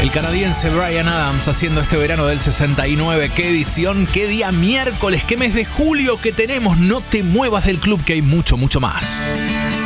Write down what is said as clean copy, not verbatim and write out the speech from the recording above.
El canadiense Bryan Adams haciendo este verano del 69. Qué edición, qué día miércoles, qué mes de julio que tenemos. No te muevas del club, que hay mucho, mucho más.